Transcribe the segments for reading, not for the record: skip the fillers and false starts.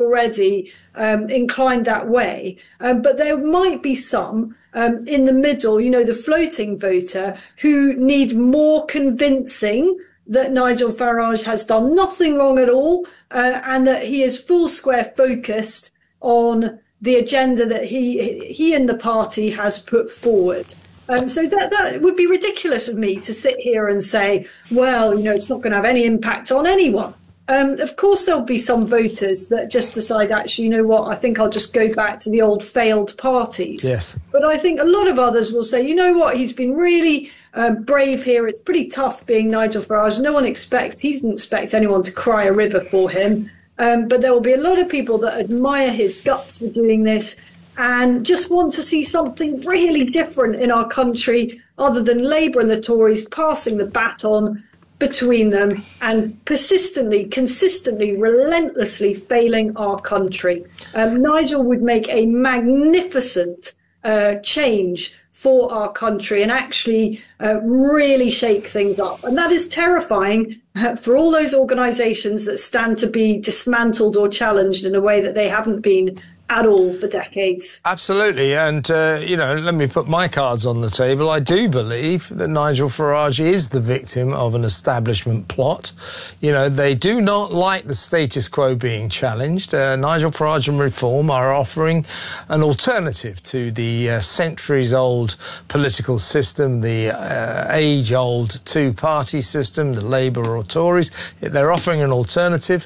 already inclined that way. But there might be some in the middle, the floating voter, who need more convincing that Nigel Farage has done nothing wrong at all, and that he is full square focused on the agenda that he and the party has put forward. So that would be ridiculous of me to sit here and say, well, it's not going to have any impact on anyone. Of course, there'll be some voters that just decide, actually, I think I'll just go back to the old failed parties. Yes. But I think a lot of others will say, he's been really brave here. It's pretty tough being Nigel Farage. He didn't expect anyone to cry a river for him. But there will be a lot of people that admire his guts for doing this and just want to see something really different in our country other than Labour and the Tories passing the baton between them and consistently, relentlessly failing our country. Nigel would make a magnificent change for our country and actually really shake things up. And that is terrifying for all those organisations that stand to be dismantled or challenged in a way that they haven't been at all for decades. Absolutely. And, let me put my cards on the table. I do believe that Nigel Farage is the victim of an establishment plot. They do not like the status quo being challenged. Nigel Farage and Reform are offering an alternative to the centuries-old political system, the age-old two-party system, the Labour or Tories. They're offering an alternative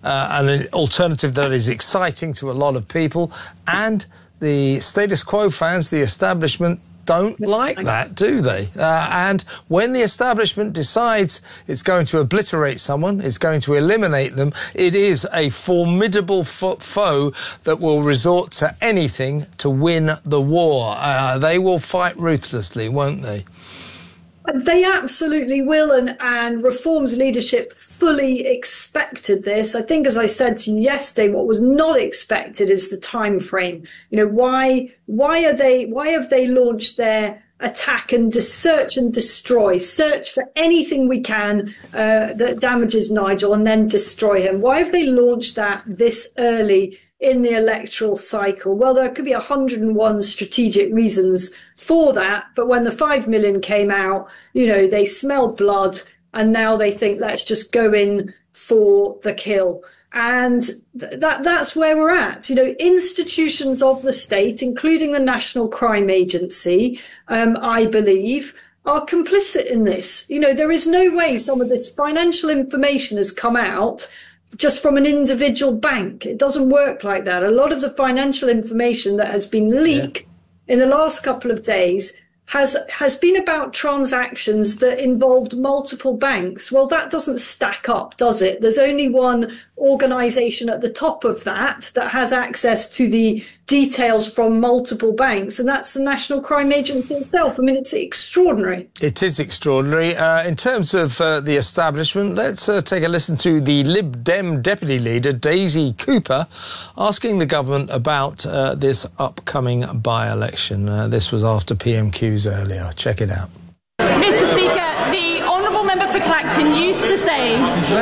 that is exciting to a lot of people. And the status quo fans, the establishment, don't like that, do they? And when the establishment decides it's going to obliterate someone, it's going to eliminate them, it is a formidable foe that will resort to anything to win the war. They will fight ruthlessly, won't they? They absolutely will, and Reform's leadership fully expected this. I think, as I said to you yesterday, what was not expected is the time frame. Why have they launched their attack and search and destroy, search for anything we can that damages Nigel and then destroy him? Why have they launched that this early in the electoral cycle? Well, there could be 101 strategic reasons for that. But when the 5 million came out, they smelled blood and now they think, let's just go in for the kill. And that's where we're at. Institutions of the state, including the National Crime Agency, I believe, are complicit in this. There is no way some of this financial information has come out just from an individual bank. It doesn't work like that. A lot of the financial information that has been leaked in the last couple of days has been about transactions that involved multiple banks. Well, that doesn't stack up, does it? There's only one organisation at the top of that has access to the details from multiple banks, and that's the National Crime Agency itself. I mean, it's extraordinary. It is extraordinary. In terms of the establishment, let's take a listen to the Lib Dem Deputy Leader, Daisy Cooper, asking the government about this upcoming by-election. This was after PMQs earlier. Check it out. Mr. Speaker, the Honourable Member for Clacton used to say,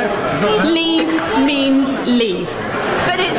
leave means leave. But it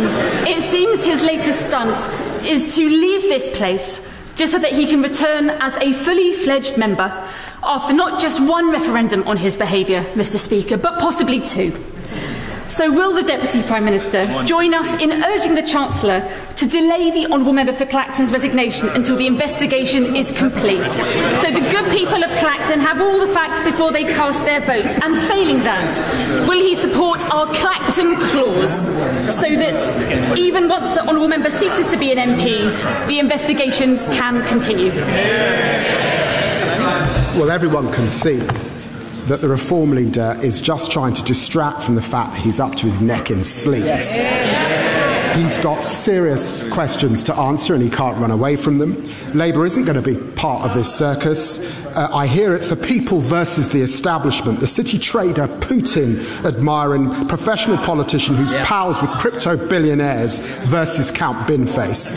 seems his latest stunt is to leave this place just so that he can return as a fully fledged member after not just one referendum on his behaviour, Mr. Speaker, but possibly two. So will the Deputy Prime Minister join us in urging the Chancellor to delay the Honourable Member for Clacton's resignation until the investigation is complete, so the good people of Clacton have all the facts before they cast their votes? And failing that, will he support our Clacton clause so that even once the Honourable Member ceases to be an MP, the investigations can continue? Well, everyone can see that the Reform leader is just trying to distract from the fact that he's up to his neck in sleaze. Yes. He's got serious questions to answer and he can't run away from them. Labour isn't going to be part of this circus. I hear it's the people versus the establishment, the city trader Putin admiring professional politician who's pals with crypto billionaires versus Count Binface.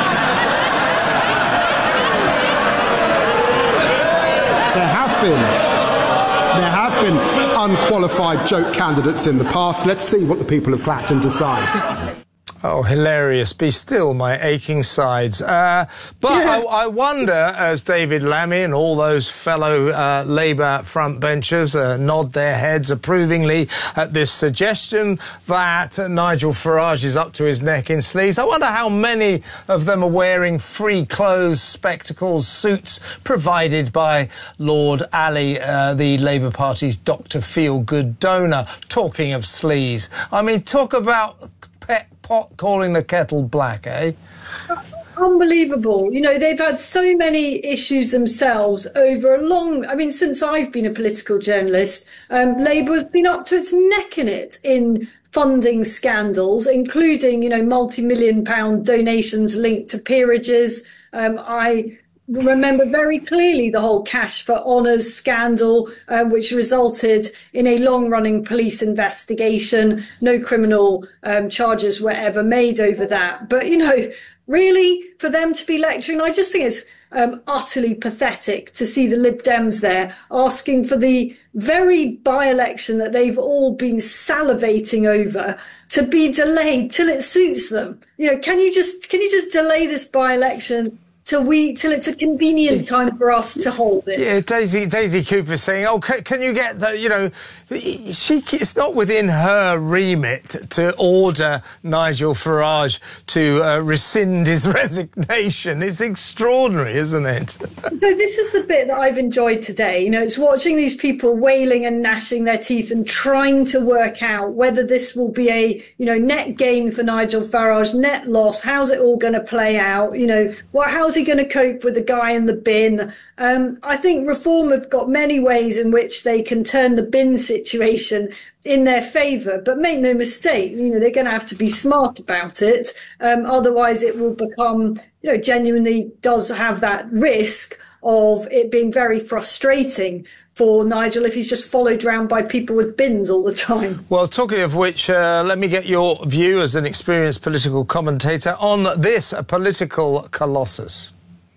There have been unqualified joke candidates in the past. Let's see what the people of Clacton decide. Oh, hilarious. Be still, my aching sides. I wonder, as David Lammy and all those fellow Labour frontbenchers nod their heads approvingly at this suggestion that Nigel Farage is up to his neck in sleeves, I wonder how many of them are wearing free clothes, spectacles, suits provided by Lord Ali, the Labour Party's Dr. Feel-Good donor. Talking of sleaze, I mean, talk about pet pot calling the kettle black, eh? Unbelievable. You know, they've had so many issues themselves over since I've been a political journalist, Labour has been up to its neck in it in funding scandals, including, you know, multi-million-pound donations linked to peerages. I remember very clearly the whole Cash for Honours scandal, which resulted in a long-running police investigation. No criminal charges were ever made over that. But, you know, really, for them to be lecturing, I just think it's utterly pathetic to see the Lib Dems there asking for the very by-election that they've all been salivating over to be delayed till it suits them. You know, can you just delay this by-election till it's a convenient time for us to hold it? Yeah, Daisy Cooper saying, "Oh, can you get the?" You know, it's not within her remit to order Nigel Farage to rescind his resignation. It's extraordinary, isn't it? So this is the bit that I've enjoyed today. You know, it's watching these people wailing and gnashing their teeth and trying to work out whether this will be a, you know, net gain for Nigel Farage, net loss. How's it all going to play out? You know, how's he going to cope with the guy in the bin? I think Reform have got many ways in which they can turn the bin situation in their favour, but make no mistake, you know, they're going to have to be smart about it. Otherwise it will become, you know, genuinely does have that risk of it being very frustrating for Nigel if he's just followed around by people with bins all the time. Well, talking of which, let me get your view as an experienced political commentator on this political colossus.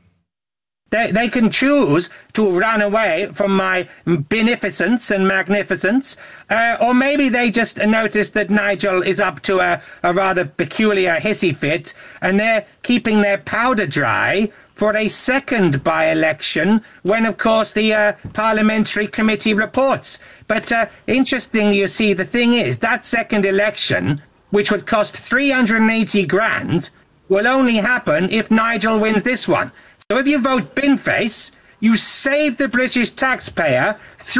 They can choose to run away from my beneficence and magnificence, or maybe they just noticed that Nigel is up to a rather peculiar hissy fit, and they're keeping their powder dry for a second by-election when, of course, the parliamentary committee reports. But interesting, you see, the thing is, that second election, which would cost 380 grand, will only happen if Nigel wins this one. So if you vote Binface, you save the British taxpayer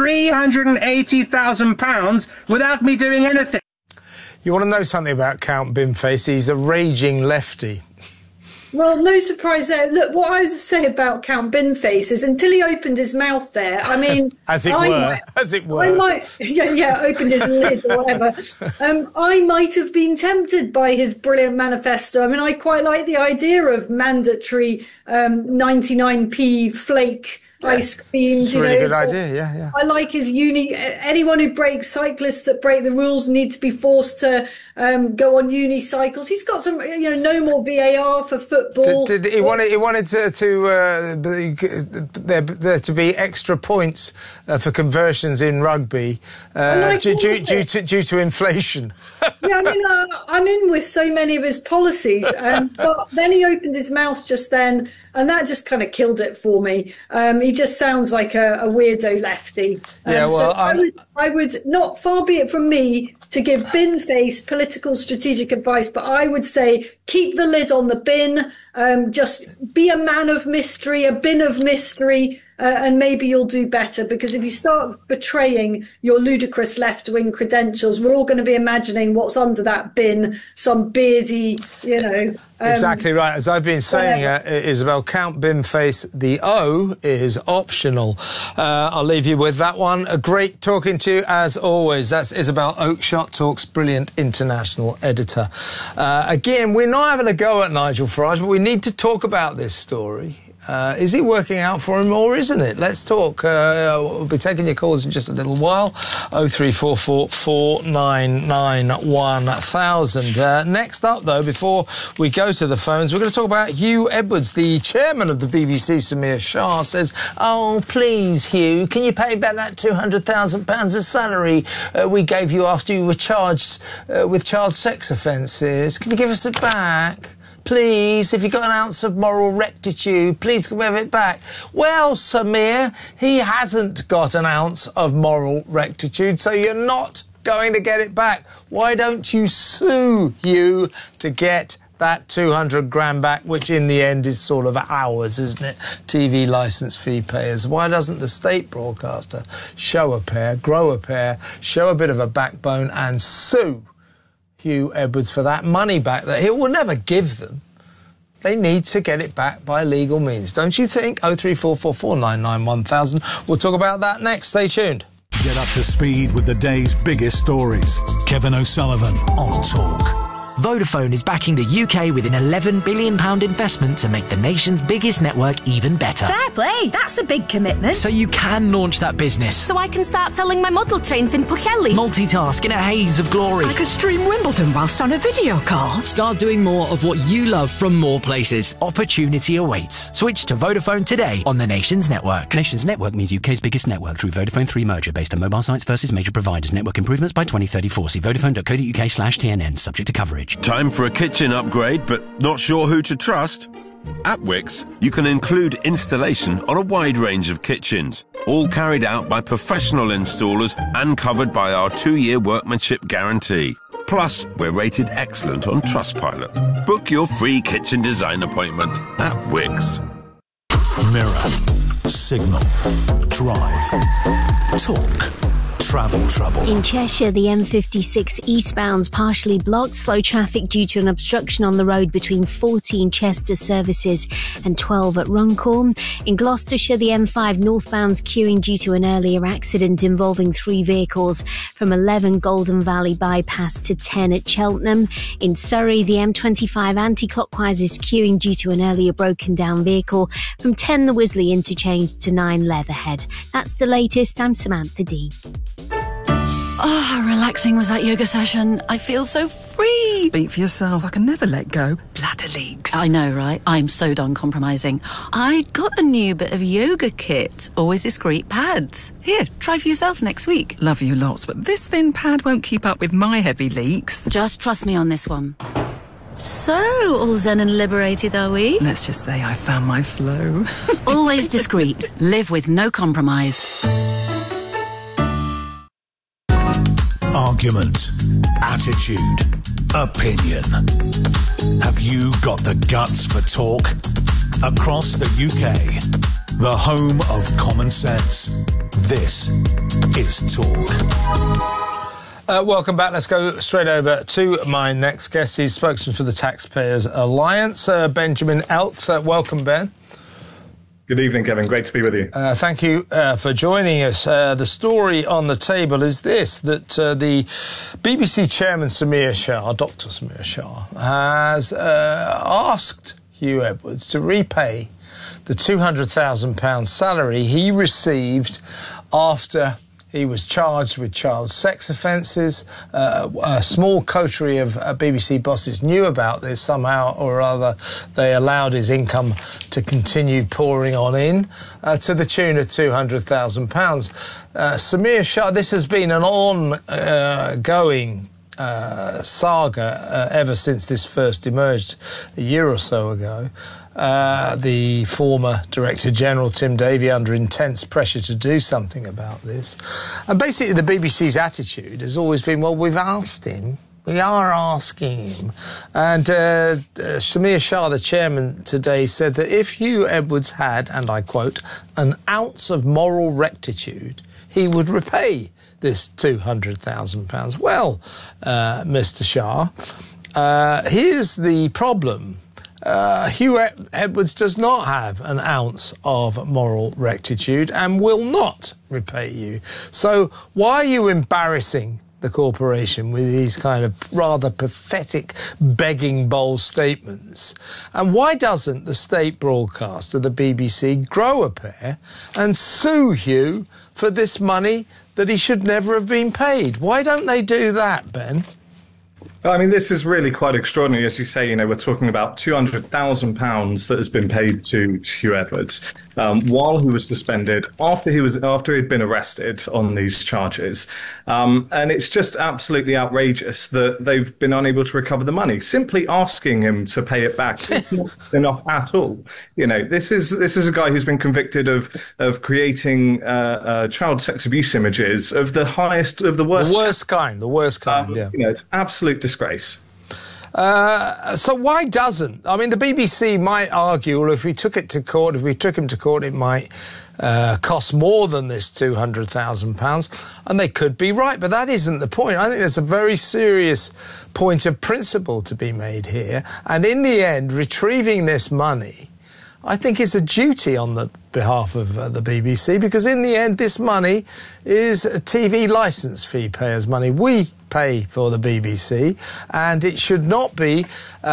£380,000 without me doing anything. You want to know something about Count Binface? He's a raging lefty. Well, no surprise there. Look, what I would say about Count Binface is until he opened his mouth there, I mean... as it were. I might, opened his lid or whatever. I might have been tempted by his brilliant manifesto. I mean, I quite like the idea of mandatory 99p flake ice creams. It's a really good idea, yeah. I like his anyone who breaks, cyclists that break the rules need to be forced to go on unicycles. He's got some, you know, no more VAR for football. He wanted there to be extra points for conversions in rugby due to inflation. Yeah, I mean, I'm in with so many of his policies, but then he opened his mouth just then, and that just kind of killed it for me. He just sounds like a weirdo lefty. So I would not, far be it from me to give Binface political strategic advice, but I would say keep the lid on the bin, just be a man of mystery, a bin of mystery, and maybe you'll do better, because if you start betraying your ludicrous left-wing credentials, we're all going to be imagining what's under that bin, some beardy, you know... exactly right. As I've been saying, Isabel, Count Binface, the O is optional. I'll leave you with that one. Great talking to you, as always. That's Isabel Oakeshott, Talk's brilliant international editor. Again, we're not having a go at Nigel Farage, but we need to talk about this story. Is it working out for him or isn't it? Let's talk. We'll be taking your calls in just a little while. 0344 499 1000. Next up, though, before we go to the phones, we're going to talk about Hugh Edwards. The chairman of the BBC, Samir Shah, says, "Oh, please, Hugh, can you pay back that £200,000 of salary we gave you after you were charged with child sex offences? Can you give us it back? Please, if you've got an ounce of moral rectitude, please give it back." Well, Samir, he hasn't got an ounce of moral rectitude, so you're not going to get it back. Why don't you sue Hugh to get that 200 grand back, which in the end is sort of ours, isn't it? TV licence fee payers. Why doesn't the state broadcaster show a pair, grow a pair, show a bit of a backbone and sue Hugh Edwards for that money back that he will never give them? They need to get it back by legal means, don't you think? 0344 499 1000. We'll talk about that next. Stay tuned. Get up to speed with the day's biggest stories. Kevin O'Sullivan on Talk. Vodafone is backing the UK with an £11 billion investment to make the nation's biggest network even better. Fair play, that's a big commitment. So you can launch that business. So I can start selling my model trains in Pwllheli. Multitask in a haze of glory. I could stream Wimbledon whilst on a video call. Start doing more of what you love from more places. Opportunity awaits. Switch to Vodafone today on the nation's network. Nation's network means UK's biggest network through Vodafone 3 merger based on mobile sites versus major providers. Network improvements by 2034. See vodafone.co.uk/TNN. Subject to coverage. Time for a kitchen upgrade, but not sure who to trust? At Wickes, you can include installation on a wide range of kitchens, all carried out by professional installers and covered by our 2-year workmanship guarantee. Plus, we're rated excellent on Trustpilot. Book your free kitchen design appointment at Wickes. Mirror, Signal, Drive, Talk. Travel trouble. In Cheshire, the M56 eastbound's partially blocked. Slow traffic due to an obstruction on the road between 14 Chester services and 12 at Runcorn. In Gloucestershire, the M5 northbound's queuing due to an earlier accident involving 3 vehicles from 11 Golden Valley bypass to 10 at Cheltenham. In Surrey, the M25 anti-clockwise is queuing due to an earlier broken down vehicle from 10 the Wisley interchange to 9 Leatherhead. That's the latest. I'm Samantha D. Oh, how relaxing was that yoga session. I feel so free. Speak for yourself. I can never let go. Bladder leaks. I know, right? I'm so done compromising. I got a new bit of yoga kit. Always discreet pads. Here, try for yourself next week. Love you lots, but this thin pad won't keep up with my heavy leaks. Just trust me on this one. So, all zen and liberated, are we? Let's just say I found my flow. Always discreet. Live with no compromise. Argument, attitude, opinion. Have you got the guts for talk? Across the UK, the home of common sense. This is Talk. Welcome back. Let's go straight over to my next guest. He's spokesman for the Taxpayers Alliance, Benjamin Elkt. Welcome, Ben. Good evening, Kevin. Great to be with you. Thank you for joining us. The story on the table is this, that the BBC chairman, Samir Shah, Dr. Samir Shah, has asked Hugh Edwards to repay the £200,000 salary he received after he was charged with child sex offences. A small coterie of BBC bosses knew about this somehow or other. They allowed his income to continue pouring on in to the tune of £200,000. Samir Shah, this has been an ongoing saga ever since this first emerged a year or so ago. The former Director General, Tim Davie, under intense pressure to do something about this. And basically the BBC's attitude has always been, well, we've asked him. We are asking him. And Samir Shah, the chairman today, said that if Hugh Edwards had, and I quote, an ounce of moral rectitude, he would repay this £200,000. Well, Mr. Shah, here's the problem. Hugh Edwards does not have an ounce of moral rectitude and will not repay you. So why are you embarrassing the corporation with these kind of rather pathetic begging bowl statements? And why doesn't the state broadcaster, the BBC, grow a pair and sue Hugh for this money that he should never have been paid? Why don't they do that, Ben? I mean, this is really quite extraordinary. As you say, we're talking about £200,000 that has been paid to Hugh Edwards while he was suspended, after he'd been arrested on these charges. And it's just absolutely outrageous that they've been unable to recover the money. Simply asking him to pay it back is not enough at all. This is a guy who's been convicted of creating child sex abuse images of the worst kind. The worst kind, yeah. It's absolute disgrace. So why doesn't? I mean, the BBC might argue, well, if we took him to court, it might cost more than this £200,000, and they could be right, but that isn't the point. I think there's a very serious point of principle to be made here, and in the end, retrieving this money, I think, is a duty on the behalf of the BBC, because in the end, this money is a TV licence fee payers' money. We pay for the BBC, and it should not be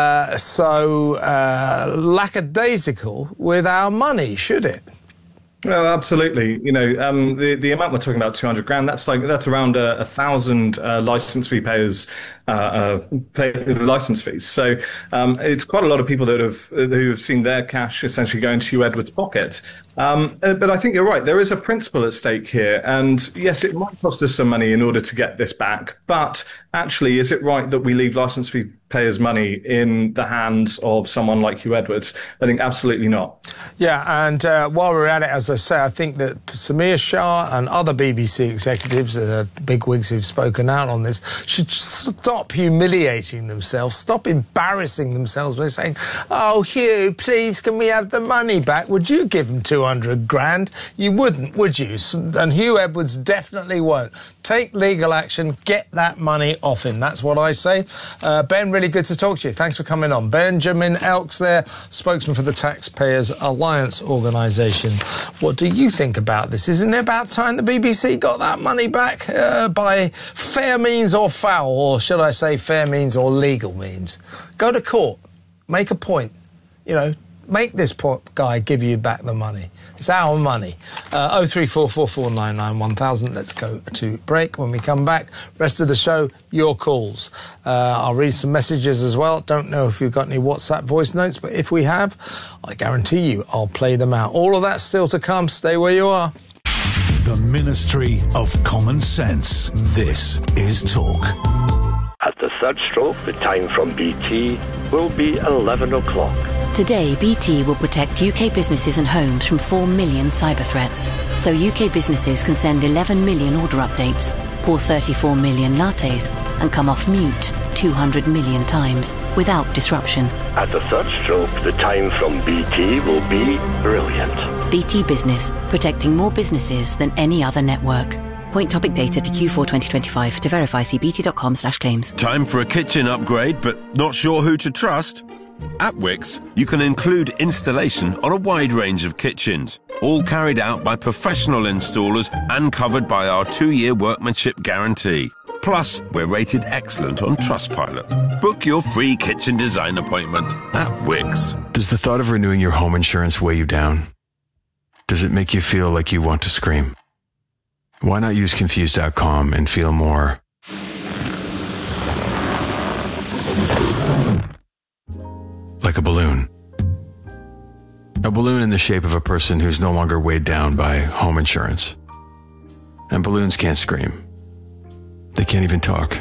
so lackadaisical with our money, should it? Well, absolutely. The amount we're talking about, £200,000, that's around 1,000 licence fee payers pay the licence fees. So it's quite a lot of people who have seen their cash essentially go into Hugh Edwards' pocket. But I think you're right. There is a principle at stake here. And yes, it might cost us some money in order to get this back. But actually, is it right that we leave licence fee payers' money in the hands of someone like Hugh Edwards? I think absolutely not. Yeah, and while we're at it, as I say, I think that Samir Shah and other BBC executives, bigwigs who've spoken out on this, should stop humiliating themselves, stop embarrassing themselves by saying, "Oh, Hugh, please, can we have the money back?" Would you give them $200,000? You wouldn't, would you? And Hugh Edwards definitely won't. Take legal action, get that money off him. That's what I say. Ben, really good to talk to you. Thanks for coming on. Benjamin Elks there, spokesman for the Taxpayers Alliance organisation. What do you think about this? Isn't it about time the BBC got that money back by fair means or foul, or should I say fair means or legal means? Go to court, make a point, make this guy give you back the money. It's our money. 03444991000. Let's go to break. When we come back, rest of the show, your calls. I'll read some messages as well. Don't know if you've got any WhatsApp voice notes, but if we have, I guarantee you I'll play them out. All of that still to come. Stay where you are. The Ministry of Common Sense. This is Talk. At the third stroke, the time from BT will be 11 o'clock. Today, BT will protect UK businesses and homes from 4 million cyber threats. So UK businesses can send 11 million order updates, pour 34 million lattes, and come off mute 200 million times without disruption. At the third stroke, the time from BT will be brilliant. BT Business, protecting more businesses than any other network. Point topic data to Q4 2025. To verify, see bt.com/claims. Time for a kitchen upgrade, but not sure who to trust? At Wickes, you can include installation on a wide range of kitchens, all carried out by professional installers and covered by our 2-year workmanship guarantee. Plus, we're rated excellent on Trustpilot. Book your free kitchen design appointment at Wickes. Does the thought of renewing your home insurance weigh you down? Does it make you feel like you want to scream? Why not use Confused.com and feel more like a balloon? A balloon in the shape of a person who's no longer weighed down by home insurance. And balloons can't scream. They can't even talk.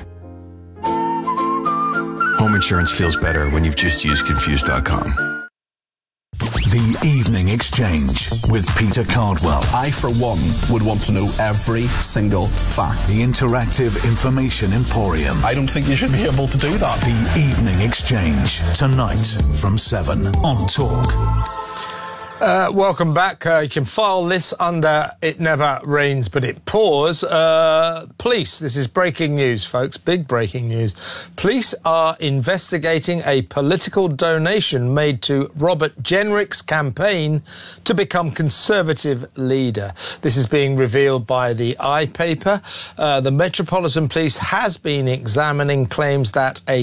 Home insurance feels better when you've just used Confused.com. The Evening Exchange with Peter Cardwell. I, for one, would want to know every single fact. The Interactive Information Emporium. I don't think you should be able to do that. The Evening Exchange, tonight from 7 on Talk. Welcome back. You can file this under It Never Rains But It Pours. Police, this is breaking news, folks, big breaking news. Police are investigating a political donation made to Robert Jenrick's campaign to become Conservative leader. This is being revealed by the iPaper. The Metropolitan Police has been examining claims that a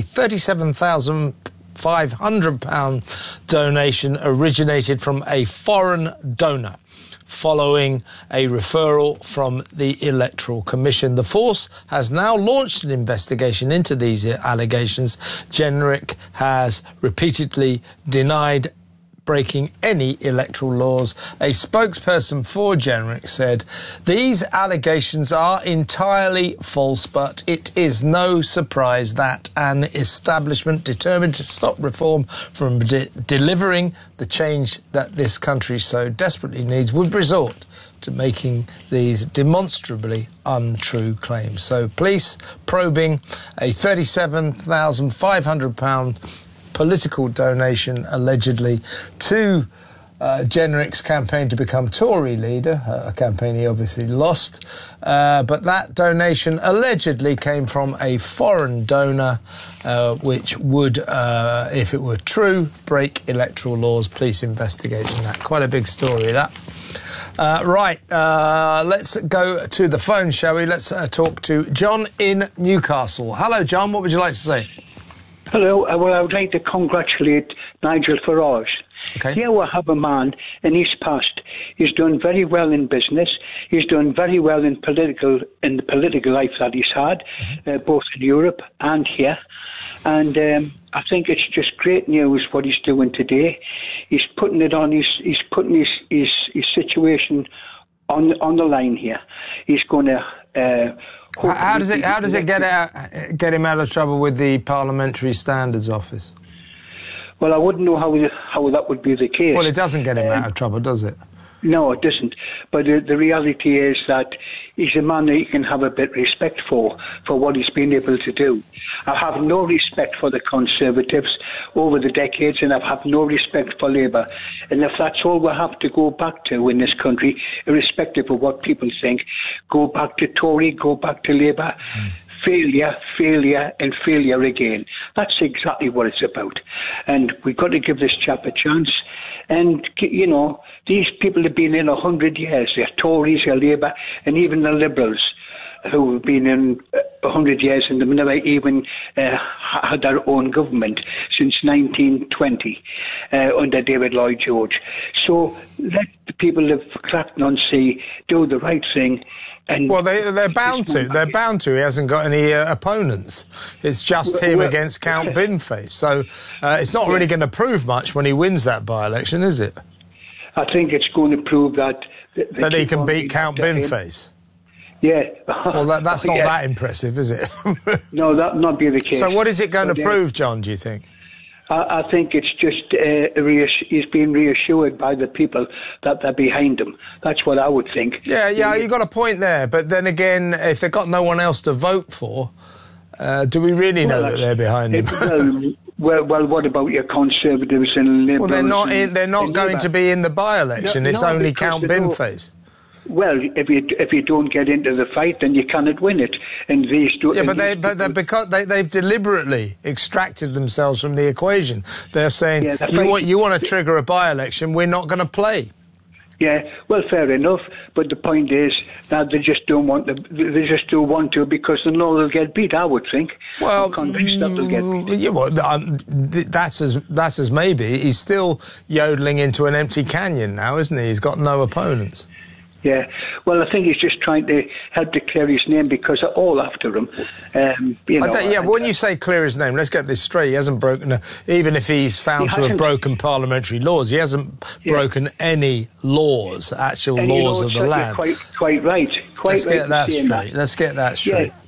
£37,500 donation originated from a foreign donor following a referral from the Electoral Commission. The force has now launched an investigation into these allegations. Jenrick has repeatedly denied breaking any electoral laws. A spokesperson for Jenrick said, "These allegations are entirely false, but it is no surprise that an establishment determined to stop reform from delivering the change that this country so desperately needs would resort to making these demonstrably untrue claims." So police probing a £37,500 political donation allegedly to Jenrick's campaign to become Tory leader, a campaign he obviously lost. But that donation allegedly came from a foreign donor, which would, if it were true, break electoral laws. Police investigating that. Quite a big story, that. Let's go to the phone, shall we? Let's talk to John in Newcastle. Hello, John. What would you like to say? Hello. Well, I would like to congratulate Nigel Farage. Okay. Here we have a man in his past. He's done very well in business. He's done very well in the political life that he's had, both in Europe and here. And I think it's just great news what he's doing today. He's putting it on. He's putting his situation on the line here. He's going to. How does it get him out of trouble with the Parliamentary Standards Office? Well, I wouldn't know how that would be the case. Well, it doesn't get him out of trouble, does it? No, it doesn't. But the reality is that he's a man that you can have a bit of respect for what he's been able to do. I have no respect for the Conservatives over the decades, and I have no respect for Labour. And if that's all we have to go back to in this country, irrespective of what people think, go back to Tory, go back to Labour. Failure, and failure again. That's exactly what it's about. And we've got to give this chap a chance. And, you know, these people have been in 100 years. They're Tories, they're Labour, and even the Liberals who have been in 100 years and they've never even had their own government since 1920 under David Lloyd George. So let the people of Clacton-on-Sea do the right thing. And well, they're bound to. They're bound to. He hasn't got any opponents. It's just him against Count Binface. So it's not really going to prove much when he wins that by-election, is it? I think it's going to prove that he can beat Count Binface. Yeah. Well, that's not that impressive, is it? No, that not be the case. So what is it going to prove, John, do you think? I think it's just he's being reassured by the people that they're behind him. That's what I would think. Yeah, you've got a point there. But then again, if they've got no one else to vote for, do we really know that they're behind him? Well, what about your Conservatives and Liberals? Well, they're not going to be in the buy-election. It's only Count Binface. Well, if you don't get into the fight, then you cannot win it. And these do. Yeah, because they've deliberately extracted themselves from the equation. They're saying you want to trigger a by-election, we're not going to play. Yeah, well, fair enough. But the point is that they just don't want to. They just don't want to because they know they'll get beat. I would think. Well, I'm convinced that they'll get beat. Yeah, well, that's as maybe. He's still yodeling into an empty canyon now, isn't he? He's got no opponents. Yeah, well, I think he's just trying to help to clear his name because they're all after him. But when you say clear his name, let's get this straight. He hasn't broken, even if he's found to have broken parliamentary laws, he hasn't broken any laws, laws of the land. Quite right. Let's get that straight.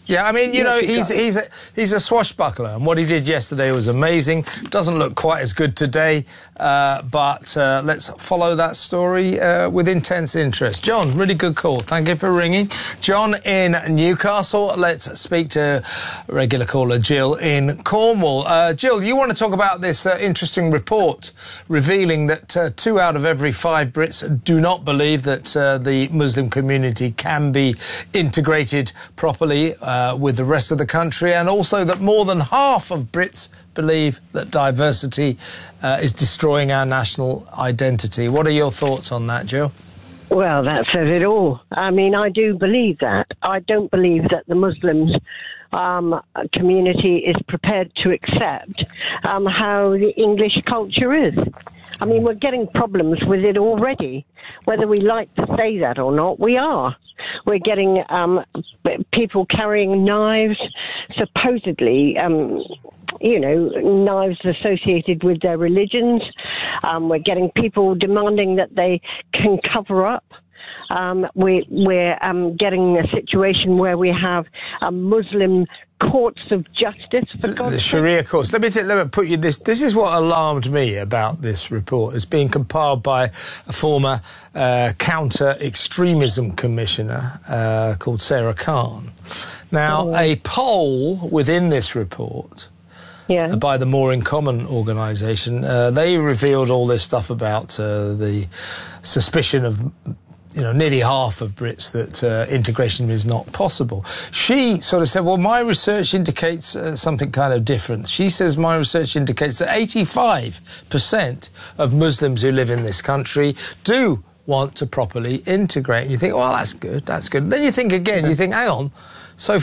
Yeah, I mean, he's a swashbuckler, and what he did yesterday was amazing. Doesn't look quite as good today, but let's follow that story with intense interest. John, really good call. Thank you for ringing. John in Newcastle. Let's speak to regular caller Jill in Cornwall. Jill, you want to talk about this interesting report revealing that 2 out of every 5 Brits do not believe that the Muslim community can be integrated properly with the rest of the country, and also that more than half of Brits believe that diversity is destroying our national identity. What are your thoughts on that, Jill? Well, that says it all. I mean, I do believe that. I don't believe that the Muslims community is prepared to accept how the English culture is. I mean, we're getting problems with it already. Whether we like to say that or not, we are. We're getting people carrying knives, supposedly, knives associated with their religions. We're getting people demanding that they can cover up. We're getting a situation where we have Muslim courts of justice, for God's sake. The Sharia courts. Let me put you this. This is what alarmed me about this report. It's being compiled by a former counter-extremism commissioner called Sarah Khan. Now, a poll within this report by the More in Common organisation, they revealed all this stuff about the suspicion of nearly half of Brits that integration is not possible. She sort of said, well, my research indicates something kind of different. She says my research indicates that 85% of Muslims who live in this country do want to properly integrate. And you think, well, that's good. Then you think again, you think, hang on, so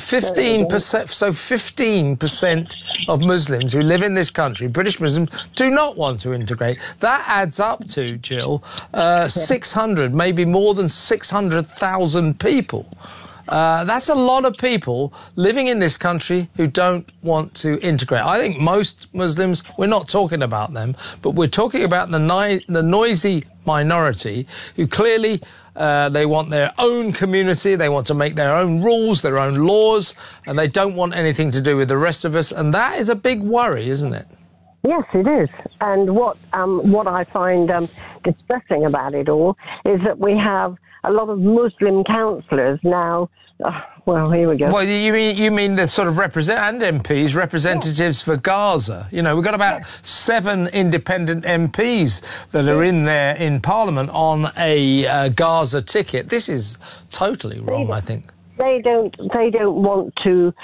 15% of Muslims who live in this country, British Muslims, do not want to integrate. That adds up to, Jill, 600, maybe more than 600,000 people. That's a lot of people living in this country who don't want to integrate. I think most Muslims, we're not talking about them, but we're talking about the noisy minority who clearly they want their own community, they want to make their own rules, their own laws, and they don't want anything to do with the rest of us, and that is a big worry, isn't it? Yes, it is. And what I find distressing about it all is that we have a lot of Muslim councillors now. Well, here we go. Well, you mean the sort of MPs, representatives for Gaza. We've got about 7 independent MPs that are in there in Parliament on a Gaza ticket. This is totally wrong, I think. They don't want to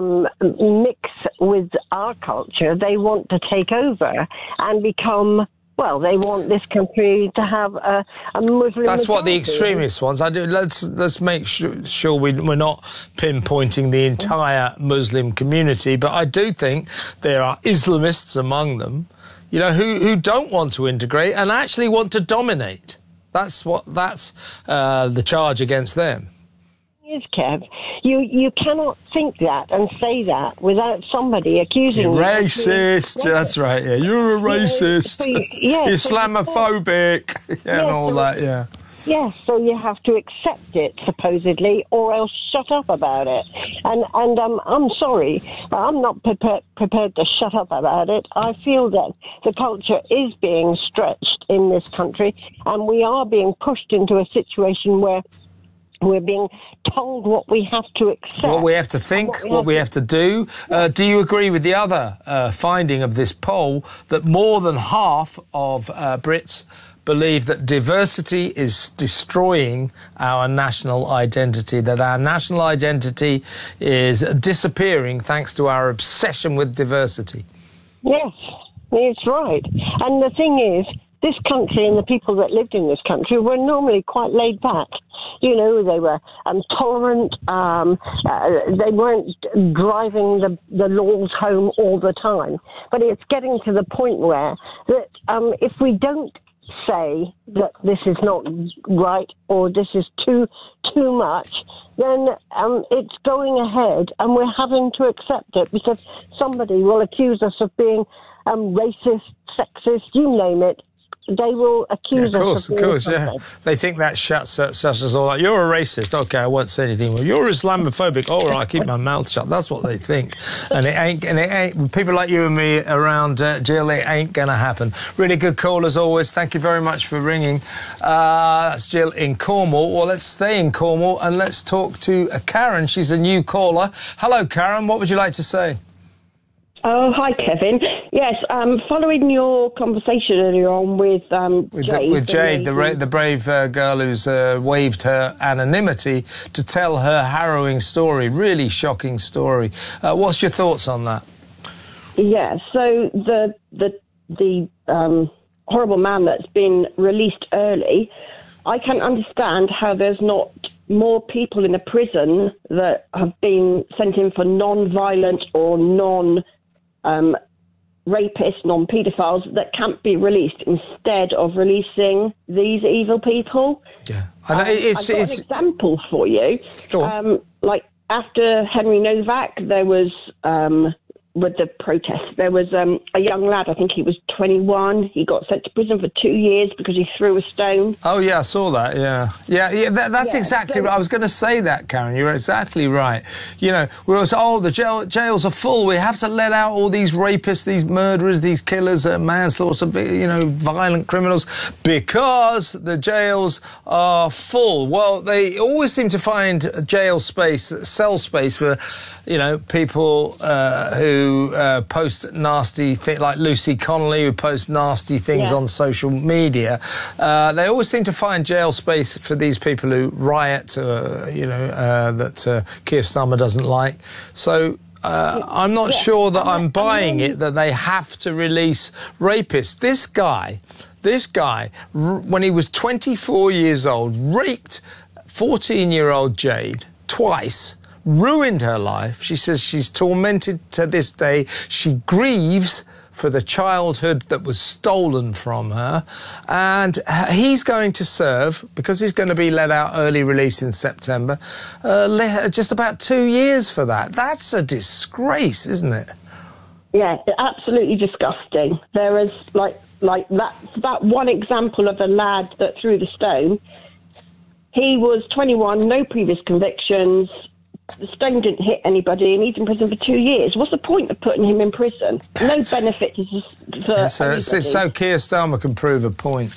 mix with our culture. They want to take over and become. Well, they want this country to have a Muslim. That's majority. what the extremists want. Let's make sure we're not pinpointing the entire Muslim community, but I do think there are Islamists among them, who don't want to integrate and actually want to dominate. That's the charge against them. Is, Kev, you cannot think that and say that without somebody accusing you. Racist, that's right, yeah. You're a racist. Islamophobic, and all that, yeah. Yes, so you have to accept it, supposedly, or else shut up about it. And I'm sorry, but I'm not prepared to shut up about it. I feel that the culture is being stretched in this country, and we are being pushed into a situation where we're being told what we have to accept. What we have to think, what we have to do. Do you agree with the other finding of this poll that more than half of Brits believe that diversity is destroying our national identity, that our national identity is disappearing thanks to our obsession with diversity? Yes, it's right. And the thing is, this country and the people that lived in this country were normally quite laid back. They were tolerant. They weren't driving the laws home all the time. But it's getting to the point where that if we don't say that this is not right or this is too much, then it's going ahead and we're having to accept it because somebody will accuse us of being racist, sexist, you name it. they will accuse us of course, yeah. They think that shuts us all out. You're a racist. OK, I won't say anything more. You're Islamophobic. All right, keep my mouth shut. That's what they think. And it ain't. People like you and me around, Jill, it ain't going to happen. Really good call, as always. Thank you very much for ringing. That's Jill in Cornwall. Well, let's stay in Cornwall and let's talk to Karen. She's a new caller. Hello, Karen. What would you like to say? Oh, hi, Kevin. Yes, following your conversation earlier on with Jade. With Jade, the brave girl who's waived her anonymity to tell her harrowing story, really shocking story. What's your thoughts on that? Yeah, so the horrible man that's been released early, I can understand how there's not more people in the prison that have been sent in for non-violent or rapists, non-paedophiles that can't be released instead of releasing these evil people. Yeah, I've got an example for you. Like after Henry Novak, there was with the protest, there was a young lad. I think he was 21. He got sent to prison for 2 years because he threw a stone. Oh yeah, I saw that. Yeah. That's exactly right. I was going to say that, Karen. You're exactly right. You know, we always the jails are full. We have to let out all these rapists, these murderers, these killers, manslaughter, violent criminals, because the jails are full. Well, they always seem to find cell space for, people who post nasty things, like Lucy Connolly, who posts nasty things on social media. They always seem to find jail space for these people who riot, that Keir Starmer doesn't like. So I'm not sure that I'm buying it that they have to release rapists. This guy, when he was 24 years old, raped 14-year-old Jade twice, ruined her life. She says she's tormented to this day. She grieves for the childhood that was stolen from her. And he's going to serve, because he's going to be let out early release in September, just about 2 years for that. That's a disgrace, isn't it? Yeah, absolutely disgusting. There is, like that one example of a lad that threw the stone. He was 21, no previous convictions. The stone didn't hit anybody, and he's in prison for 2 years. What's the point of putting him in prison? No benefit for anybody. So Keir Starmer can prove a point.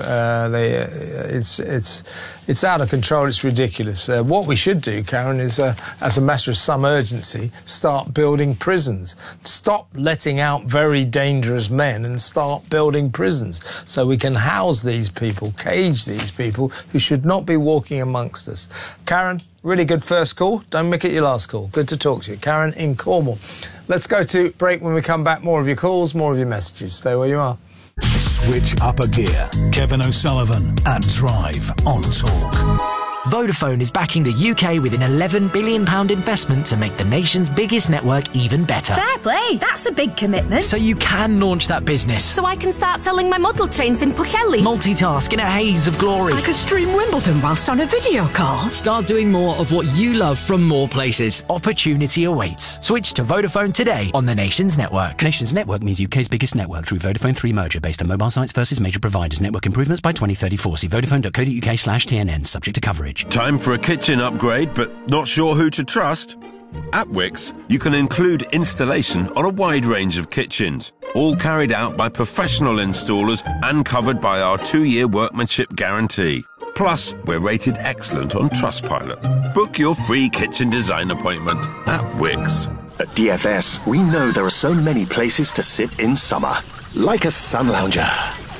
It's out of control. It's ridiculous. What we should do, Karen, is, as a matter of some urgency, start building prisons. Stop letting out very dangerous men and start building prisons so we can house these people, cage these people who should not be walking amongst us. Karen, really good first call. Don't make it your last call. Good to talk to you. Karen in Cornwall. Let's go to break. When we come back, more of your calls, more of your messages. Stay where you are. Switch up a gear. Kevin O'Sullivan and Drive on Talk. Vodafone is backing the UK with an £11 billion investment to make the nation's biggest network even better. Fair play, that's a big commitment. So you can launch that business. So I can start selling my model trains in Pwllheli. Multitask in a haze of glory. I could stream Wimbledon whilst on a video call. Start doing more of what you love from more places. Opportunity awaits. Switch to Vodafone today on the Nation's network. Nation's network means UK's biggest network through Vodafone 3 merger based on mobile sites versus major providers. Network improvements by 2034. See vodafone.co.uk/TNN, subject to coverage. Time for a kitchen upgrade, but not sure who to trust? At Wickes, you can include installation on a wide range of kitchens, all carried out by professional installers and covered by our 2-year workmanship guarantee. Plus, we're rated excellent on Trustpilot. Book your free kitchen design appointment at Wickes. At DFS, we know there are so many places to sit in summer. Like a sun lounger.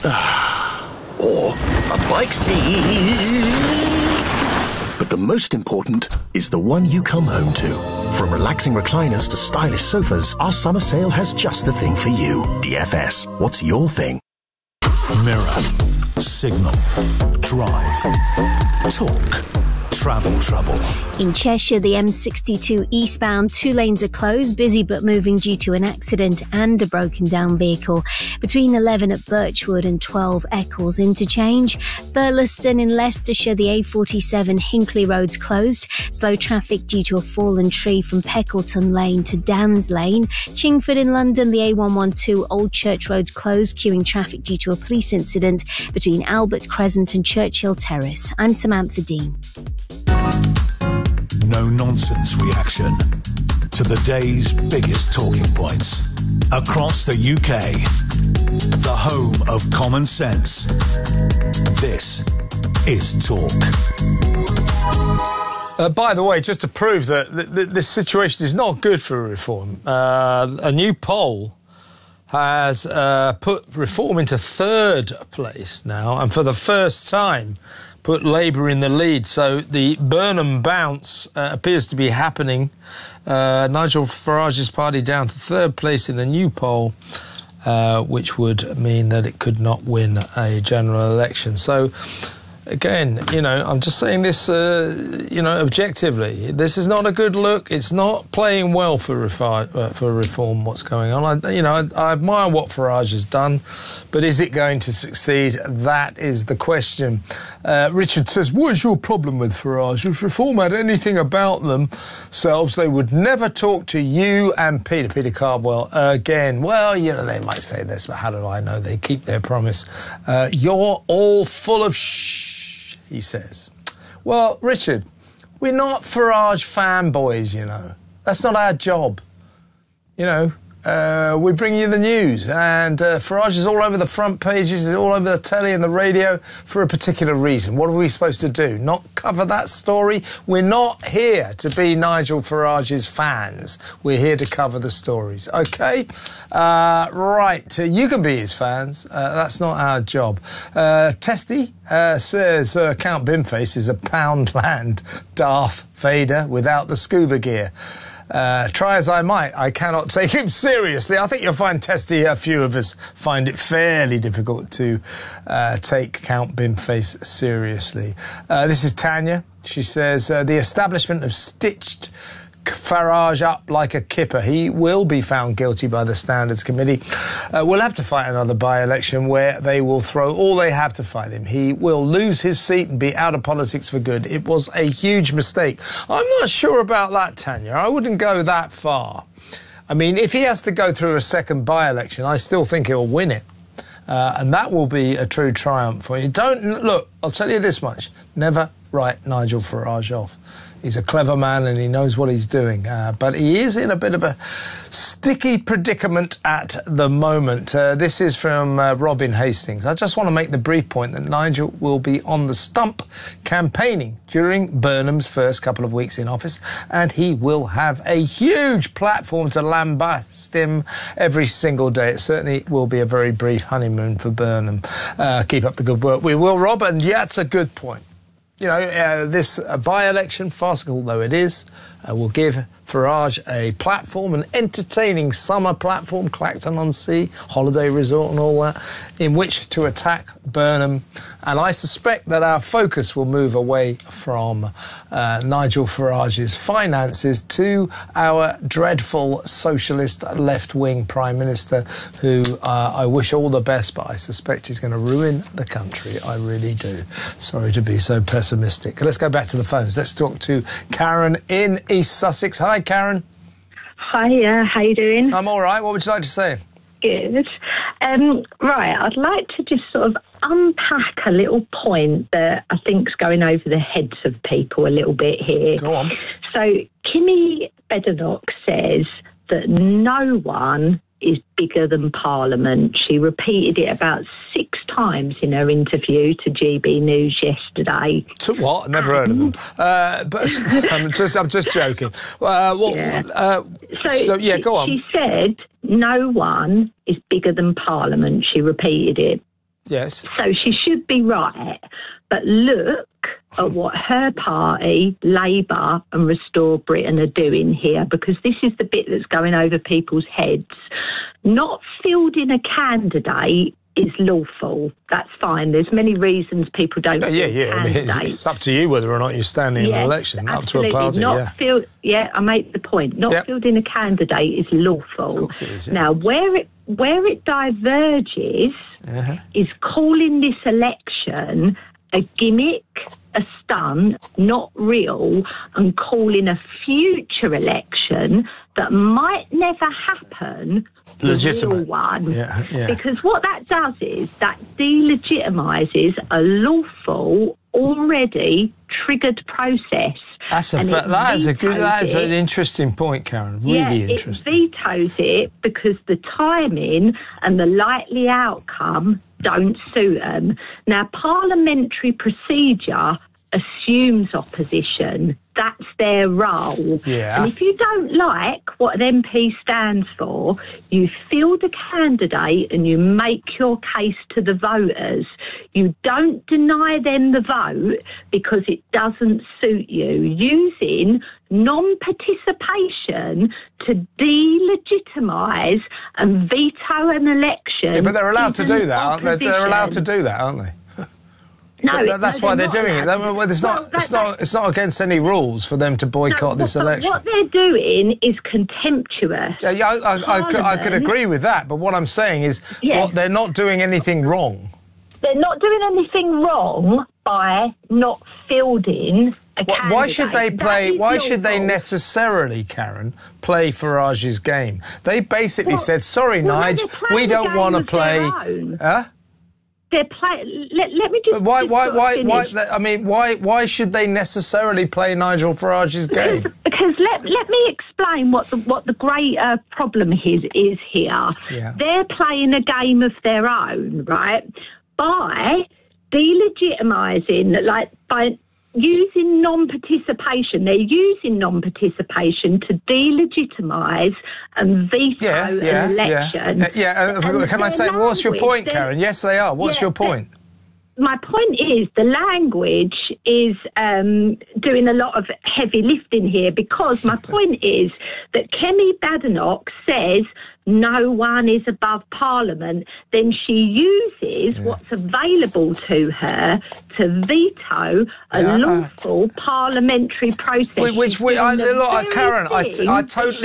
Or a bike seat. But the most important is the one you come home to. From relaxing recliners to stylish sofas, our summer sale has just the thing for you. DFS, what's your thing? Mirror, Signal, Drive, Talk, Travel Trouble. In Cheshire, the M62 eastbound, 2 lanes are closed, busy but moving due to an accident and a broken down vehicle. Between 11 at Birchwood and 12 Eccles interchange. Thurlaston in Leicestershire, the A47 Hinckley Road's closed. Slow traffic due to a fallen tree from Peckleton Lane to Dans Lane. Chingford in London, the A112 Old Church Road's closed, queuing traffic due to a police incident between Albert Crescent and Churchill Terrace. I'm Samantha Dean. No-nonsense reaction to the day's biggest talking points across the UK. The home of common sense. This is Talk. By the way, just to prove that this situation is not good for reform, a new poll has put reform into third place now, and for the first time put Labour in the lead. So the Burnham bounce appears to be happening. Nigel Farage's party down to third place in the new poll, which would mean that it could not win a general election. So again, I'm just saying this, objectively. This is not a good look. It's not playing well for reform, what's going on. I admire what Farage has done, but is it going to succeed? That is the question. Richard says, what is your problem with Farage? If Reform had anything about themselves, they would never talk to you and Peter Cardwell again. Well, they might say this, but how do I know they keep their promise? You're all full of he says. Well, Richard, we're not Farage fanboys, That's not our job. We bring you the news, and Farage is all over the front pages, is all over the telly and the radio for a particular reason. What are we supposed to do? Not cover that story? We're not here to be Nigel Farage's fans. We're here to cover the stories, OK? Right, you can be his fans. That's not our job. Testy says Count Bimface is a Poundland Darth Vader without the scuba gear. Try as I might, I cannot take him seriously. I think you'll find, Testy, a few of us find it fairly difficult to take Count Bimface seriously. This is Tanya. She says, the establishment have stitched Farage up like a kipper. He will be found guilty by the Standards Committee. We'll have to fight another by-election where they will throw all they have to fight him. He will lose his seat and be out of politics for good. It was a huge mistake. I'm not sure about that, Tanya. I wouldn't go that far. I mean, if he has to go through a second by-election, I still think he'll win it. And that will be a true triumph for you. Look, I'll tell you this much. Never write Nigel Farage off. He's a clever man and he knows what he's doing. But he is in a bit of a sticky predicament at the moment. This is from Robin Hastings. I just want to make the brief point that Nigel will be on the stump campaigning during Burnham's first couple of weeks in office, and he will have a huge platform to lambast him every single day. It certainly will be a very brief honeymoon for Burnham. Keep up the good work. We will, Rob, and yeah, it's a good point. This by-election, farcical though it is, will give Farage a platform, an entertaining summer platform, Clacton-on-Sea, holiday resort and all that, in which to attack Burnham. And I suspect that our focus will move away from Nigel Farage's finances to our dreadful socialist left-wing Prime Minister, who I wish all the best, but I suspect he's going to ruin the country. I really do. Sorry to be so pessimistic. Let's go back to the phones. Let's talk to Karen in East Sussex. Hi, Karen. Hi, how you doing? I'm all right. What would you like to say? Good. Right, I'd like to just sort of unpack a little point that I think's going over the heads of people a little bit here. Go on. So, Kimi Badenoch says that no one is bigger than Parliament. She repeated it about 6 times in her interview to GB News yesterday. To what? I've never heard of them. But I'm just joking. So go on. She said no one is bigger than Parliament. She repeated it. Yes. So she should be right. But look at what her party, Labour and Restore Britain, are doing here, because this is the bit that's going over people's heads. Not fielding a candidate is lawful. That's fine. There's many reasons people don't. I mean, it's up to you whether or not you're standing in an election. Absolutely. Up to a party. I make the point. Not fielding a candidate is lawful. Of course it is. Yeah. Now, where it diverges is calling this election a gimmick, a stunt, not real, and calling a future election that might never happen legitimate. The real one. Yeah. Because what that does is that delegitimises a lawful, already triggered process. That is an interesting point, Karen. Really interesting. It vetoes it because the timing and the likely outcome don't suit them. Now, parliamentary procedure assumes opposition. That's their role. Yeah. And if you don't like what an MP stands for, you field a candidate and you make your case to the voters. You don't deny them the vote because it doesn't suit you. Using non-participation to delegitimise and veto an election. Yeah, but they're allowed to do that, aren't they? They're allowed to do that, aren't they? No, that's why they're doing it. It's not against any rules for them to boycott this election. What they're doing is contemptuous. I could agree with that, but what I'm saying is they're not doing anything wrong. They're not doing anything wrong by not fielding a candidate. Why should they play? Why should they necessarily, Karen, play Farage's game? They basically said, "Sorry, Nigel, we don't want to play." They're playing. Let me just. Why? I mean, why should they necessarily play Nigel Farage's game? Because let me explain what the greater problem is here. Yeah. They're playing a game of their own, right? By delegitimising, by using non-participation. They're using non-participation to delegitimise and veto an election. Can I say, what's your point, Karen? Yes, they are. What's your point? My point is the language is doing a lot of heavy lifting here, because my point is that Kemi Badenoch says no one is above Parliament. Then she uses what's available to her to veto a lawful parliamentary process. Karen, I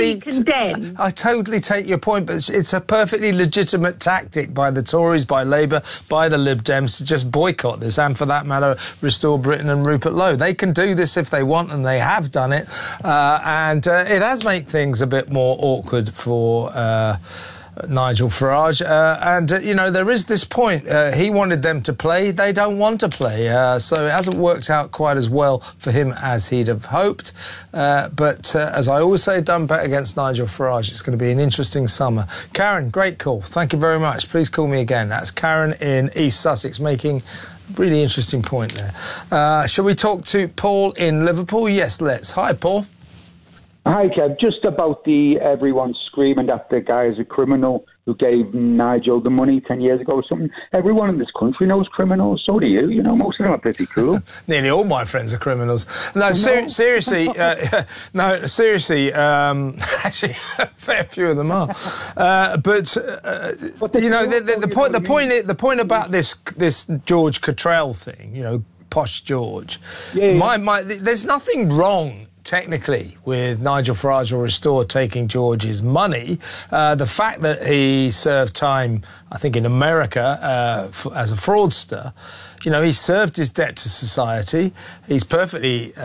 totally take your point, but it's a perfectly legitimate tactic by the Tories, by Labour, by the Lib Dems to just boycott this, and for that matter, Restore Britain and Rupert Lowe. They can do this if they want, and they have done it, and it has made things a bit more awkward for Nigel Farage, there is this point. He wanted them to play. They don't want to play, so it hasn't worked out quite as well for him as he'd have hoped. But as I always say, done bet against Nigel Farage. It's going to be an interesting summer. Karen, great call. Thank you very much. Please call me again. That's Karen in East Sussex, making a really interesting point there. Shall we talk to Paul in Liverpool? Yes, let's. Hi, Paul. Hi, Kev. Just about everyone screaming that the guy is a criminal who gave Nigel the money 10 years ago or something. Everyone in this country knows criminals. So do you. You know, most of them are pretty cool. Nearly all my friends are criminals. Seriously. Actually, a fair few of them are. The point about this George Cottrell thing, posh George. There's nothing wrong technically with Nigel Farage or Restore taking George's money. The fact that he served time, I think, in America as a fraudster, he served his debt to society. He's perfectly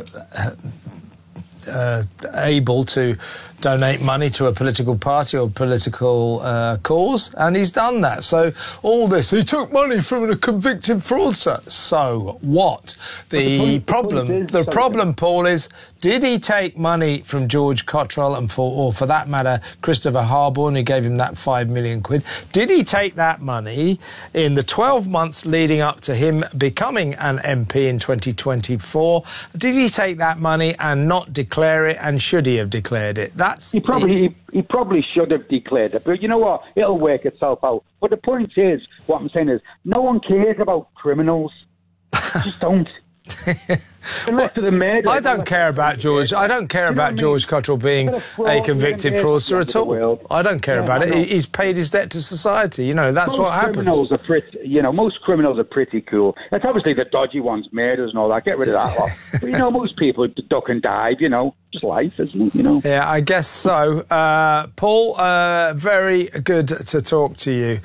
able to donate money to a political party or political cause, and he's done that. So all this, he took money from a convicted fraudster. So what? The problem, Paul, is did he take money from George Cottrell or for that matter, Christopher Harborne, who gave him that £5 million? Did he take that money in the 12 months leading up to him becoming an MP in 2024? Did he take that money and not declare it, and should he have declared it? He probably should have declared it, but you know what? It'll work itself out. But the point is, what I'm saying is, no one cares about criminals. Just don't. I don't care about George. I don't care about George Cottrell being a convicted fraudster at all. I don't care about it. He's paid his debt to society. You know, that's what happens. Most criminals are pretty cool. It's obviously the dodgy ones, murders and all that. Get rid of that lot. But, most people duck and dive, just life, isn't it, Yeah, I guess so. Paul, very good to talk to you.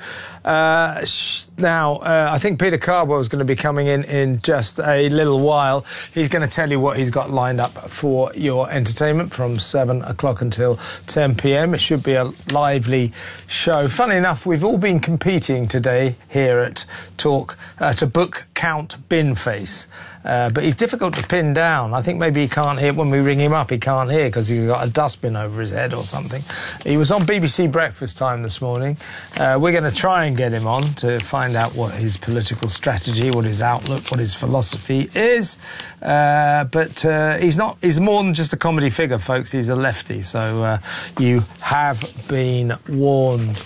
Now, I think Peter Cardwell is going to be coming in just a little while. He's going to tell you what he's got lined up for your entertainment from 7 o'clock until 10 p.m. It should be a lively show. Funnily enough, we've all been competing today here at Talk to book Count Binface. But he's difficult to pin down. I think maybe he can't hear. When we ring him up, he can't hear because he's got a dustbin over his head or something. He was on BBC Breakfast Time this morning. We're going to try and get him on to find out what his political strategy, what his outlook, what his philosophy is. But he's more than just a comedy figure, folks. He's a lefty. So you have been warned.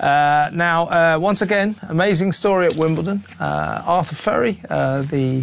Now, once again, amazing story at Wimbledon. Arthur Furry, the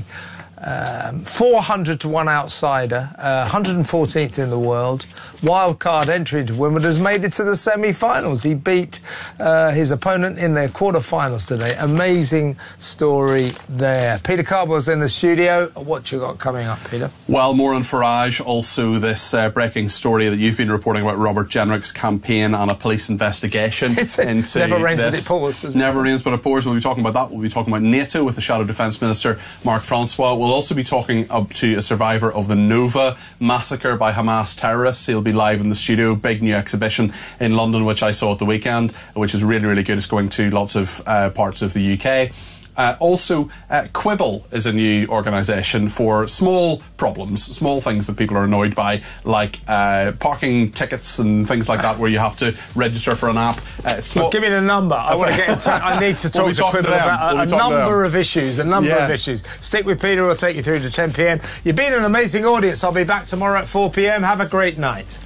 400 to 1 outsider, 114th in the world, wild card entry to Wimbledon, has made it to the semi-finals. He beat his opponent in their quarter-finals today. Amazing story there. Peter Cardwell's in the studio. What you got coming up, Peter? Well, more on Farage, also this breaking story that you've been reporting about Robert Jenrick's campaign and a police investigation. Into never rains but it pours. Never rains but it pours. We'll be talking about that. We'll be talking about NATO with the Shadow Defence Minister, Mark Francois. We'll also be talking up to a survivor of the Nova massacre by Hamas terrorists. He'll be live in the studio. Big new exhibition in London, which I saw at the weekend, which is really, really good. It's going to lots of parts of the UK. Also, Quibble is a new organisation for small problems, small things that people are annoyed by, like parking tickets and things like that, where you have to register for an app. Give me the number. I want to get in touch. I need to talk to Quibble about a number of issues. Stick with Peter. We'll take you through to 10 p.m. You've been an amazing audience. I'll be back tomorrow at 4 p.m. Have a great night.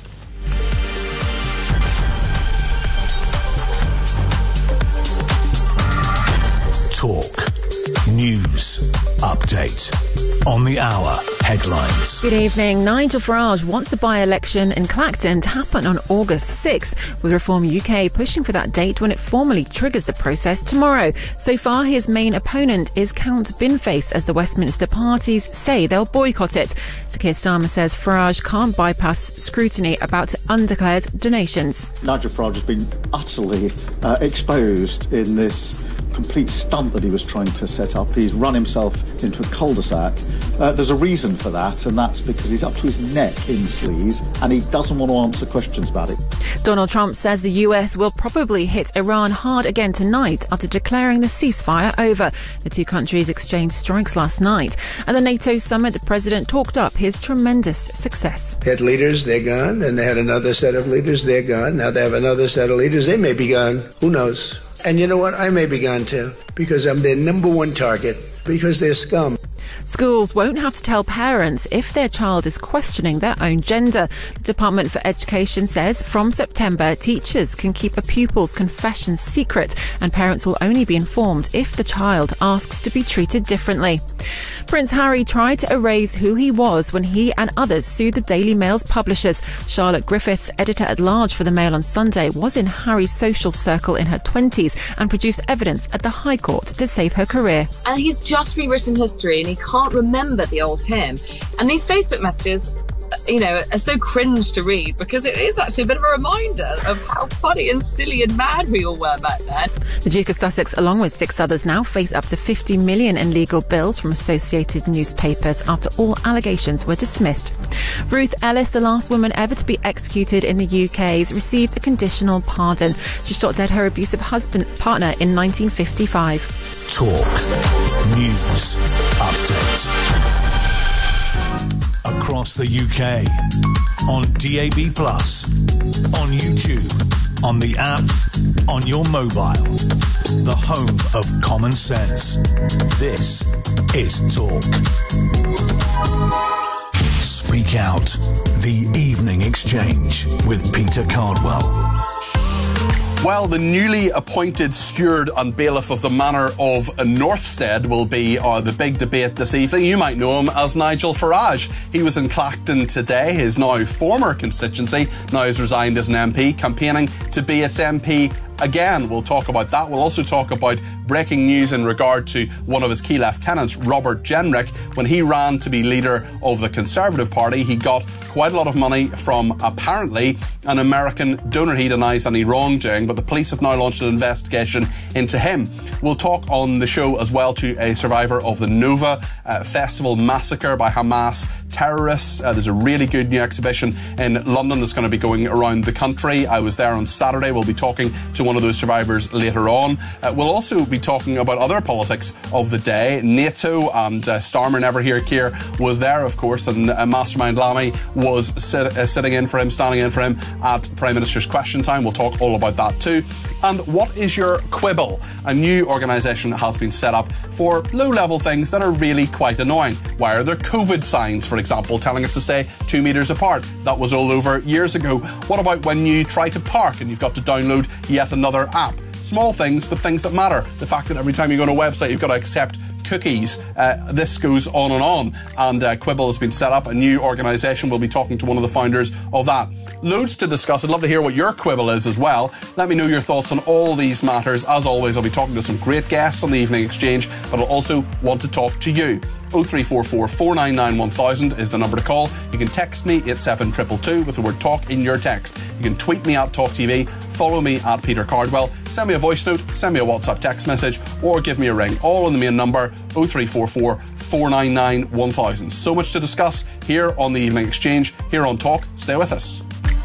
Talk. News. Update. On the hour. Headlines. Good evening. Nigel Farage wants the by-election in Clacton to happen on August 6th, with Reform UK pushing for that date when it formally triggers the process tomorrow. So far, his main opponent is Count Binface, as the Westminster parties say they'll boycott it. Sir Keir Starmer says Farage can't bypass scrutiny about undeclared donations. Nigel Farage has been utterly exposed in this complete stunt that he was trying to set up. He's run himself into a cul-de-sac. There's a reason for that, and that's because he's up to his neck in sleaze and he doesn't want to answer questions about it. Donald Trump says the US will probably hit Iran hard again tonight after declaring the ceasefire over. The two countries exchanged strikes last night. At the NATO summit, the president talked up his tremendous success. They had leaders, they're gone, and they had another set of leaders, they're gone. Now they have another set of leaders, they may be gone. Who knows? And you know what? I may be gone too, because I'm their number one target, because they're scum. Schools won't have to tell parents if their child is questioning their own gender. The Department for Education says from September, teachers can keep a pupil's confession secret, and parents will only be informed if the child asks to be treated differently. Prince Harry tried to erase who he was when he and others sued the Daily Mail's publishers. Charlotte Griffiths, editor-at-large for the Mail on Sunday, was in Harry's social circle in her 20s and produced evidence at the High Court to save her career. And he's just rewritten history and he can't remember the old him. And these Facebook messages, are so cringe to read because it is actually a bit of a reminder of how funny and silly and mad we all were back then. The Duke of Sussex, along with 6 others, now face up to $50 million in legal bills from Associated Newspapers after all allegations were dismissed. Ruth Ellis, the last woman ever to be executed in the UK, has received a conditional pardon. She shot dead her abusive partner in 1955. Talk. News. Update. Across the UK, on DAB+, on YouTube, on the app, on your mobile, the home of common sense. This is Talk. Speak Out, the Evening Exchange with Peter Cardwell. Well, the newly appointed steward and bailiff of the Manor of Northstead will be the big debate this evening. You might know him as Nigel Farage. He was in Clacton today, his now former constituency. Now he's resigned as an MP, campaigning to be its MP again. We'll talk about that. We'll also talk about breaking news in regard to one of his key lieutenants, Robert Jenrick. When he ran to be leader of the Conservative Party, he got quite a lot of money from, apparently, an American donor. He denies any wrongdoing, but the police have now launched an investigation into him. We'll talk on the show as well to a survivor of the Nova Festival massacre by Hamas terrorists. There's a really good new exhibition in London that's going to be going around the country. I was there on Saturday. We'll be talking to one of those survivors later on. We'll also be talking about other politics of the day. NATO and Starmer Never Hear Keir was there, of course, and Mastermind Lammy was sitting in for him, standing in for him at Prime Minister's Question Time. We'll talk all about that too. And what is your quibble? A new organisation has been set up for low-level things that are really quite annoying. Why are there COVID signs, for example, telling us to stay 2 metres apart? That was all over years ago. What about when you try to park and you've got to download yet another app? Small things, but things that matter. The fact that every time you go on a website, you've got to accept cookies. This goes on and on. And Quibble has been set up, a new organisation. We'll be talking to one of the founders of that. Loads to discuss. I'd love to hear what your quibble is as well. Let me know your thoughts on all these matters. As always, I'll be talking to some great guests on the Evening Exchange, but I'll also want to talk to you. 0344 499 1000 is the number to call. You can text me at 72222 with the word talk in your text. You can tweet me at TalkTV, follow me at Peter Cardwell, send me a voice note, send me a WhatsApp text message, or give me a ring, all on the main number 0344 499 1000. So much to discuss here on the Evening Exchange, here on Talk. Stay with us.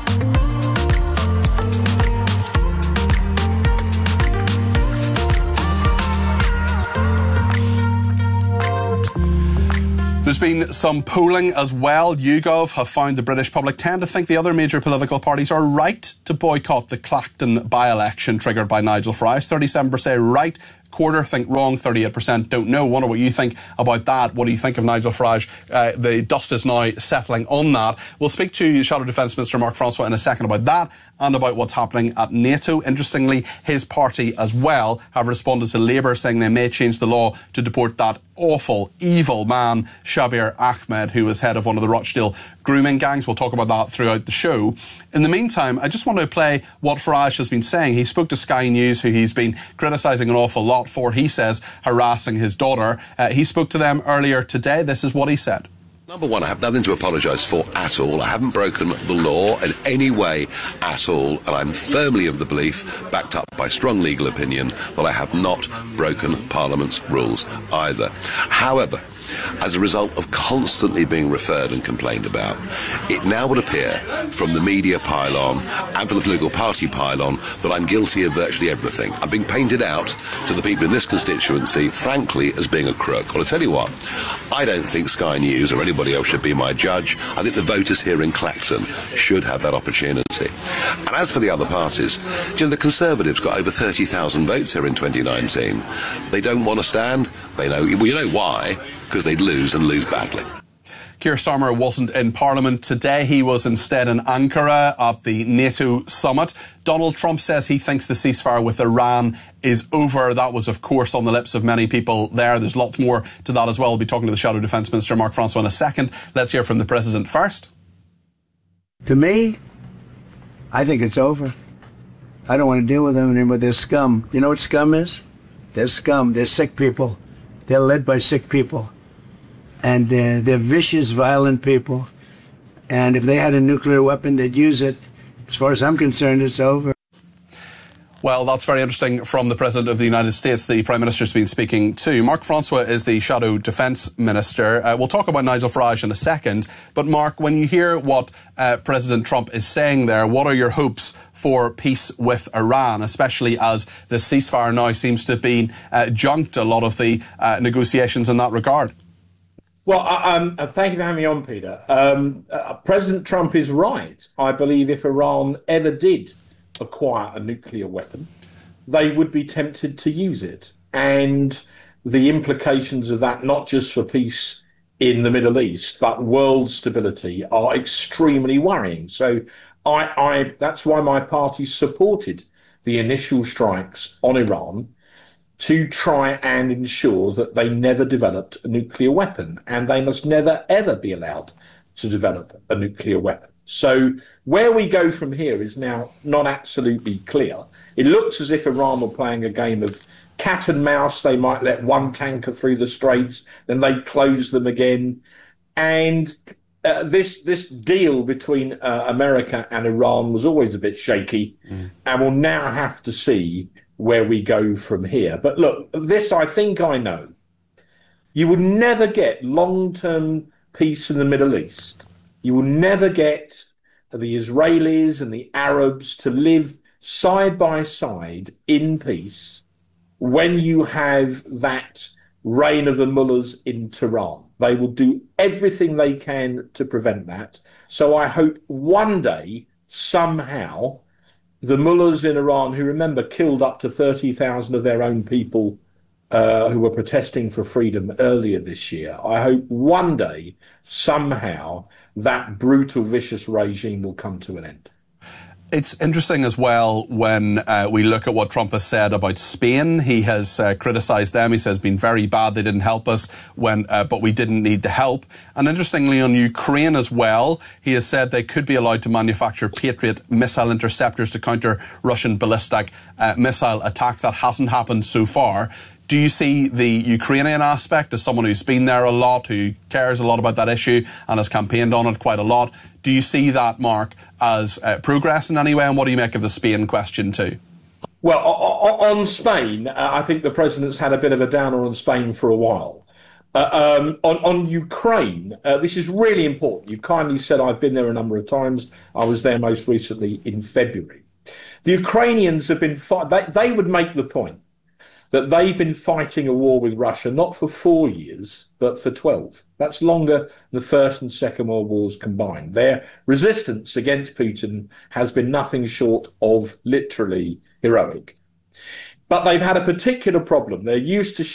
There's been some polling as well. YouGov have found the British public tend to think the other major political parties are right to boycott the Clacton by-election triggered by Nigel Farage. 37% right, quarter think wrong, 38% don't know. Wonder what you think about that. What do you think of Nigel Farage? The dust is now settling on that. We'll speak to Shadow Defence Minister Mark Francois in a second about that and about what's happening at NATO. Interestingly, his party as well have responded to Labour saying they may change the law to deport that awful, evil man, Shabir Ahmed, who was head of one of the Rochdale grooming gangs. We'll talk about that throughout the show. In the meantime, I just want to play what Farage has been saying. He spoke to Sky News, who he's been criticising an awful lot for, he says, harassing his daughter. He spoke to them earlier today. This is what he said. Number one, I have nothing to apologise for at all. I haven't broken the law in any way at all, and I'm firmly of the belief, backed up by strong legal opinion, that I have not broken Parliament's rules either. However, as a result of constantly being referred and complained about, it now would appear from the media pylon and from the political party pylon that I'm guilty of virtually everything. I'm being painted out to the people in this constituency, frankly, as being a crook. Well, I'll tell you what, I don't think Sky News or anybody else should be my judge. I think the voters here in Clacton should have that opportunity. And as for the other parties, you know, the Conservatives got over 30,000 votes here in 2019. They don't want to stand. They know, well, you know why? Because they'd lose and lose badly. Keir Starmer wasn't in Parliament today. He was instead in Ankara at the NATO summit. Donald Trump says he thinks the ceasefire with Iran is over. That was, of course, on the lips of many people there. There's lots more to that as well. We'll be talking to the Shadow Defence Minister, Mark Francois, in a second. Let's hear from the President first. To me, I think it's over. I don't want to deal with them anymore. They're scum. You know what scum is? They're scum. They're sick people. They're led by sick people. And they're vicious, violent people. And if they had a nuclear weapon, they'd use it. As far as I'm concerned, it's over. Well, that's very interesting from the President of the United States, the Prime Minister's been speaking to. Mark Francois is the Shadow Defence Minister. We'll talk about Nigel Farage in a second. But Mark, when you hear what President Trump is saying there, what are your hopes for peace with Iran, especially as the ceasefire now seems to have been junked, a lot of the negotiations in that regard? Well, thank you for having me on, Peter. President Trump is right. I believe if Iran ever did acquire a nuclear weapon, they would be tempted to use it. And the implications of that, not just for peace in the Middle East, but world stability, are extremely worrying. So that's why my party supported the initial strikes on Iran to try and ensure that they never developed a nuclear weapon, and they must never, ever be allowed to develop a nuclear weapon. So where we go from here is now not absolutely clear. It looks as if Iran were playing a game of cat and mouse. They might let one tanker through the straits, then they close them again. And this deal between America and Iran was always a bit shaky, and we'll now have to see where we go from here. But look, this I think I know. You will never get long-term peace in the Middle East. You will never get the Israelis and the Arabs to live side by side in peace when you have that reign of the mullahs in Tehran. They will do everything they can to prevent that. So I hope one day, somehow, the mullahs in Iran, who, remember, killed up to 30,000 of their own people who were protesting for freedom earlier this year, I hope one day, somehow, that brutal, vicious regime will come to an end. It's interesting as well when we look at what Trump has said about Spain. He has criticised them. He says, been very bad. They didn't help us but we didn't need the help. And interestingly, on Ukraine as well, he has said they could be allowed to manufacture Patriot missile interceptors to counter Russian ballistic missile attacks. That hasn't happened so far. Do you see the Ukrainian aspect, as someone who's been there a lot, who cares a lot about that issue and has campaigned on it quite a lot, do you see that, Mark, as progress in any way? And what do you make of the Spain question too? Well, on Spain, I think the president's had a bit of a downer on Spain for a while. On Ukraine, this is really important. You've kindly said I've been there a number of times. I was there most recently in February. The Ukrainians have been they would make the point that they've been fighting a war with Russia not for 4 years, but for 12. That's longer than the First and Second World Wars combined. Their resistance against Putin has been nothing short of literally heroic. But they've had a particular problem. They're used to